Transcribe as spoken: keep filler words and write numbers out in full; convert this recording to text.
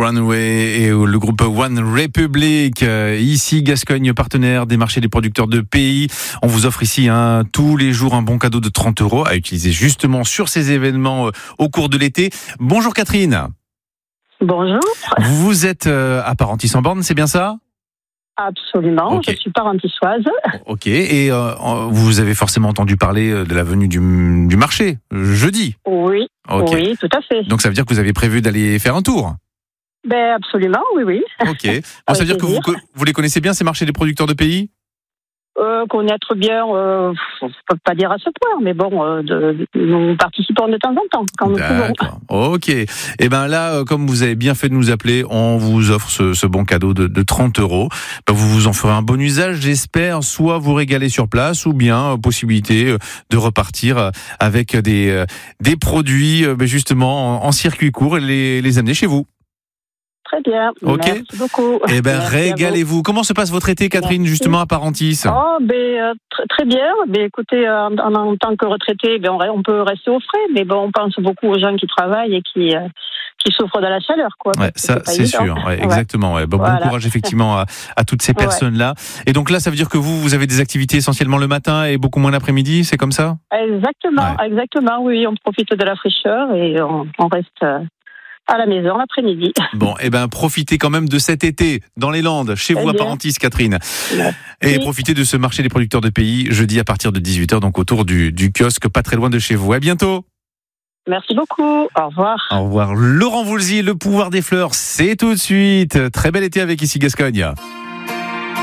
Runway et le groupe One Republic, euh, ici Gascogne, partenaire des marchés des producteurs de pays. On vous offre ici hein, tous les jours un bon cadeau de trente euros à utiliser justement sur ces événements euh, au cours de l'été. Bonjour Catherine. Bonjour. Vous êtes euh, à Parentis-en-Born, c'est bien ça ? Absolument, Okay. je suis parentissoise. Ok, et euh, vous avez forcément entendu parler de la venue du, du marché, jeudi. Oui, Okay. oui, tout à fait. Donc ça veut dire que vous avez prévu d'aller faire un tour ? Ben absolument, oui, oui. Ok. Bon, ça veut dire que vous, vous les connaissez bien, ces marchés des producteurs de pays ? Euh, connaître bien, euh, je ne peux pas dire à ce point, mais bon, euh, de, de, nous participons de temps en temps, quand nous pouvons. D'accord. Ok. Et eh ben là, euh, comme vous avez bien fait de nous appeler, on vous offre ce, ce bon cadeau de, de trente euros. Ben, vous vous en ferez un bon usage, j'espère, soit vous régaler sur place, ou bien euh, possibilité euh, de repartir euh, avec des euh, des produits euh, ben, justement en, en circuit court et les, les amener chez vous. Très bien. Ok. Merci beaucoup. Eh ben Merci régalez-vous. Comment se passe votre été, Catherine, Merci. justement à Parentis ? Oh, ben euh, tr- très bien. Ben écoutez, euh, en, en tant que retraité, ben on, re- on peut rester au frais, mais bon, on pense beaucoup aux gens qui travaillent et qui euh, qui souffrent de la chaleur, quoi. Ouais, ça c'est, c'est sûr, ouais, exactement. Ouais. Bon, Voilà. bon courage effectivement à, à toutes ces personnes-là. Et donc là, ça veut dire que vous, vous avez des activités essentiellement le matin et beaucoup moins l'après-midi, c'est comme ça ? Exactement, Ouais. exactement. Oui, on profite de la fraîcheur et on, on reste euh, à la maison l'après-midi. Bon, eh ben profitez quand même de cet été dans les Landes, chez Très vous à bien. Parentis, Catherine. Merci. Et profitez de ce marché des producteurs de pays jeudi à partir de dix-huit heures, donc autour du, du kiosque, pas très loin de chez vous. À bientôt. Merci beaucoup. Au revoir. Au revoir. Laurent Voulzy, le pouvoir des fleurs, c'est tout de suite. Très bel été avec ici Gascogne.